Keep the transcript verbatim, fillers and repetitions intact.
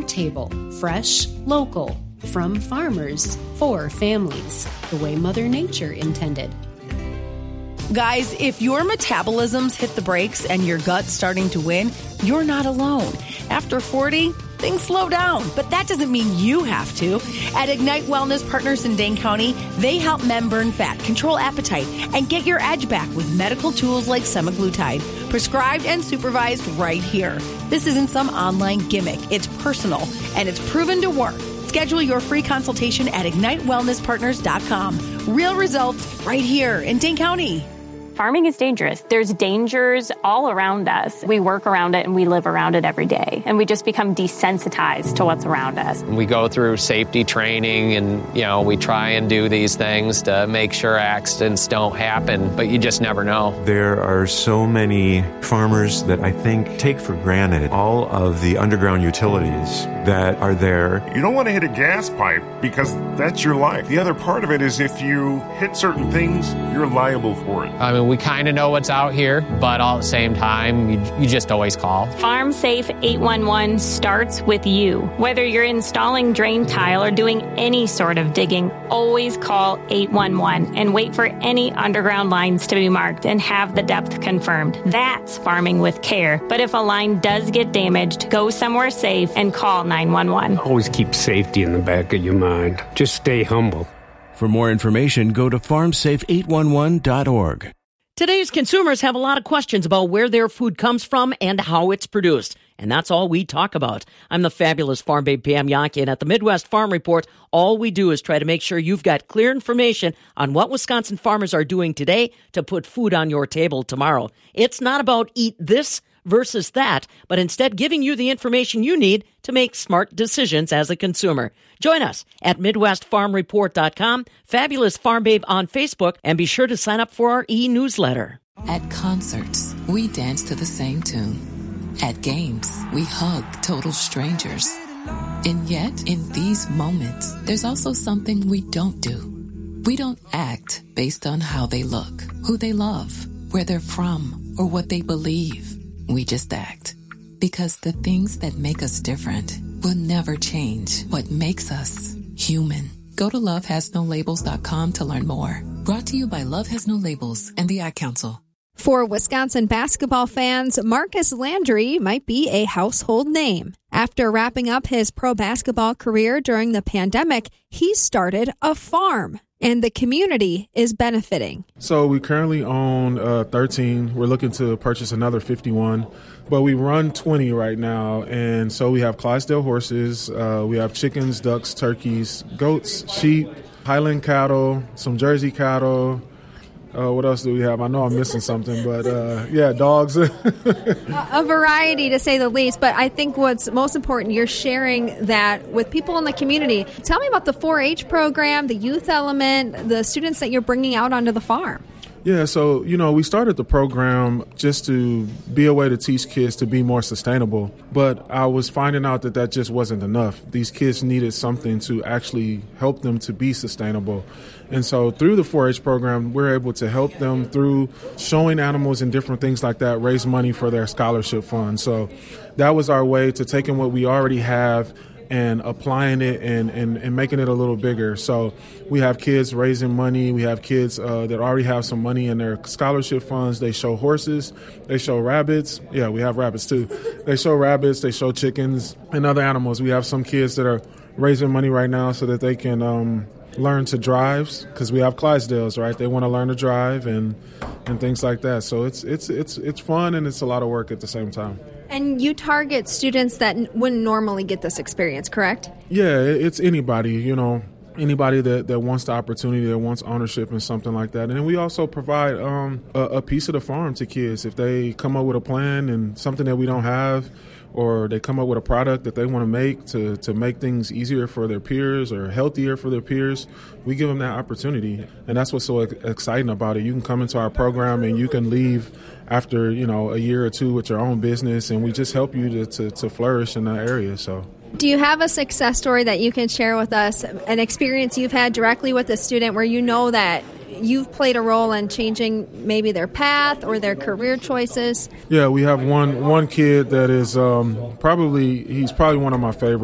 table. Fresh, local, from farmers, for families, the way Mother Nature intended. Guys, if your metabolism's hit the brakes and your gut's starting to win, you're not alone. After forty, things slow down, but that doesn't mean you have to. At Ignite Wellness Partners in Dane County, they help men burn fat, control appetite, and get your edge back with medical tools like semaglutide, prescribed and supervised right here. This isn't some online gimmick. It's personal, and it's proven to work. Schedule your free consultation at ignite wellness partners dot com. Real results right here in Dane County. Farming is dangerous. There's dangers all around us. We work around it and we live around it every day. And we just become desensitized to what's around us. We go through safety training and, you know, we try and do these things to make sure accidents don't happen, but you just never know. There are so many farmers that I think take for granted all of the underground utilities that are there. You don't want to hit a gas pipe because that's your life. The other part of it is if you hit certain things, you're liable for it. I mean, we kind of know what's out here, but all at the same time, you, you just always call. Farm Safe eight one one starts with you. Whether you're installing drain tile or doing any sort of digging, always call eight one one and wait for any underground lines to be marked and have the depth confirmed. That's farming with care. But if a line does get damaged, go somewhere safe and call nine one one. Always keep safety in the back of your mind. Just stay humble. For more information, go to farm safe eight one one dot org. Today's consumers have a lot of questions about where their food comes from and how it's produced. And that's all we talk about. I'm the fabulous Farm Babe Pam Jahnke, and at the Midwest Farm Report, all we do is try to make sure you've got clear information on what Wisconsin farmers are doing today to put food on your table tomorrow. It's not about eat this versus that, but instead giving you the information you need to make smart decisions as a consumer. Join us at midwest farm report dot com, Fabulous Farm Babe on Facebook, and be sure to sign up for our e-newsletter. At concerts, we dance to the same tune. At games, we hug total strangers. And yet, in these moments, there's also something we don't do. We don't act based on how they look, who they love, where they're from, or what they believe. We just act. Because the things that make us different will never change what makes us human. Go to love has no labels dot com to learn more. Brought to you by Love Has No Labels and the Ad Council. For Wisconsin basketball fans, Marcus Landry might be a household name. After wrapping up his pro basketball career during the pandemic, he started a farm, and the community is benefiting. So we currently own uh, thirteen. We're looking to purchase another fifty-one, but we run twenty right now. And so we have Clydesdale horses, uh, we have chickens, ducks, turkeys, goats, sheep, Highland cattle, some Jersey cattle. Uh, what else do we have? I know I'm missing something, but uh, yeah, dogs. A variety, to say the least. But I think what's most important, you're sharing that with people in the community. Tell me about the four H program, the youth element, the students that you're bringing out onto the farm. Yeah, so, you know, we started the program just to be a way to teach kids to be more sustainable. But I was finding out that that just wasn't enough. These kids needed something to actually help them to be sustainable. And so through the four H program, we're able to help them through showing animals and different things like that, raise money for their scholarship fund. So that was our way to taking what we already have and applying it and, and, and making it a little bigger. So we have kids raising money. We have kids uh, that already have some money in their scholarship funds. They show horses. They show rabbits. Yeah, we have rabbits too. They show rabbits. They show chickens and other animals. We have some kids that are raising money right now so that they can um, learn to drive, because we have Clydesdales, right? They want to learn to drive and and things like that. So it's it's it's it's fun and it's a lot of work at the same time. And you target students that n- wouldn't normally get this experience, correct? Yeah, it's anybody, you know, anybody that, that wants the opportunity, that wants ownership and something like that. And then we also provide um, a, a piece of the farm to kids. If they come up with a plan and something that we don't have, or they come up with a product that they want to make to, to make things easier for their peers or healthier for their peers, we give them that opportunity. And that's what's so exciting about it. You can come into our program and you can leave after, you know, a year or two with your own business, and we just help you to, to, to flourish in that area. So, do you have a success story that you can share with us, an experience you've had directly with a student where you know that you've played a role in changing maybe their path or their career choices? Yeah, we have one one kid that is um, probably, he's probably one of my favorites.